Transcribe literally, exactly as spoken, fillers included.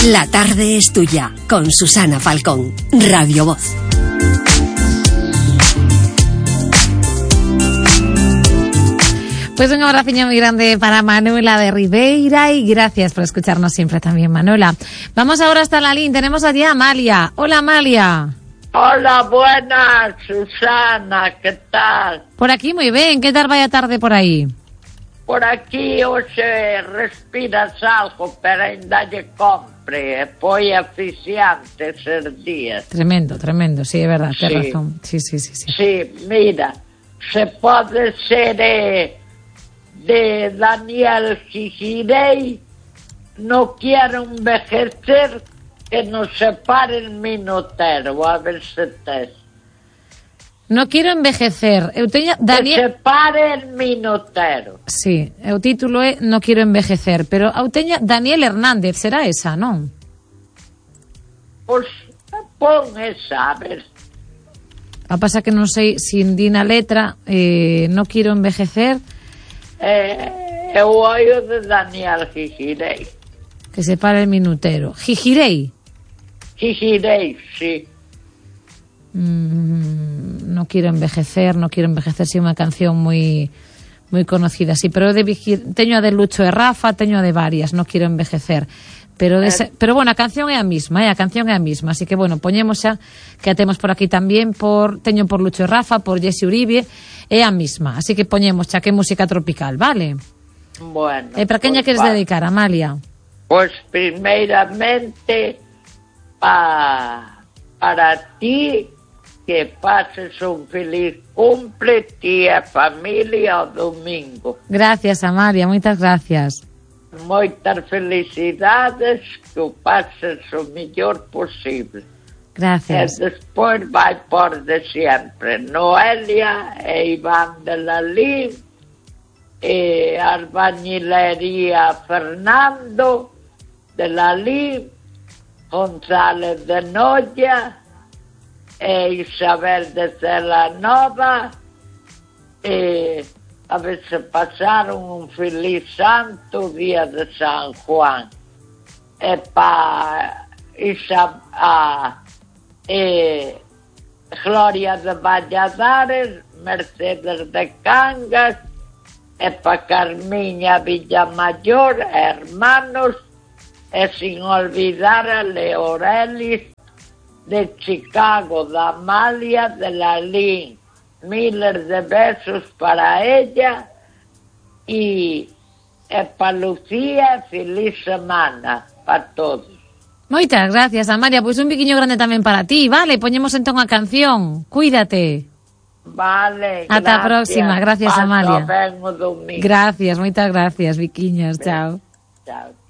La tarde es tuya, con Susana Falcón, Radio Voz. Pues un abrazo muy grande para Manuela de Ribeira y gracias por escucharnos siempre también, Manuela. Vamos ahora hasta la línea, tenemos allí a Amalia. Hola, Amalia. Hola, buenas, Susana, ¿qué tal? Por aquí muy bien, ¿qué tal vaya tarde por ahí? Por aquí hoxe respiras algo, pero ainda lle compre, foi asfixiante eses días. Tremendo, tremendo, sí, é verdad, sí. tens razón. Sí, sí, sí, sí. Sí, mira, se pode ser eh, de Daniel Gigirei, no quiero envejecer, que nos separe el minutero, a ver se tes. No quiero envejecer. Eu teño Daniel... Que separe el minutero. Sí, o título é No quiero envejecer, pero eu teño Daniel Hernández, será esa, non? Pois pon esa, a ver. A pasa que non sei se di na letra eh, No quiero envejecer. Eh, é o ollo de Daniel Gigirei. Que separe el minutero. Gigirei? Gigirei, sí. Mm, no quiero envejecer, no quiero envejecer, sí, unha canción moi moi conocida, sí, pero de teño a de Lucho e Rafa, teño a de varias, no quiero envejecer. Pero de ese, pero bueno, a canción é a mesma, eh, a canción é a mesma, así que bueno, poñemos xa que a temos por aquí tamén por teño por Lucho e Rafa, por Jesse Uribe, é a mesma, así que poñemos xa que música tropical, vale? Bueno. E para quen lle queres dedicar, Amalia? Pois primeiramente pa, para ti, que pases un feliz cumple, ti e familia o domingo. Gracias, Amalia, moitas gracias. Moitas felicidades, que o pases o mellor posible. Gracias. E despois vai por de sempre Noelia e Iván de Lalín, e Albañilería Fernando de Lalín, González de Noia, e Isabel de Celanova, e a ver se pasaron un feliz santo día de San Juan. E pa Isa, a, e Gloria de Valladares, Mercedes de Cangas, e pa Carmiña Villamayor, hermanos, e sin olvidar a Leorelis de Chicago, da Amalia de Lalín. Miles de besos para ella y eh, para Lucía, feliz semana para todos. Moitas gracias, Amalia. Pois un biquiño grande tamén para ti, vale? Poñemos entón a canción. Cuídate. Vale, ata a próxima. Gracias, Paso Amalia. ben o domingo. Gracias, moitas gracias, biquiñas. Chao. Chao.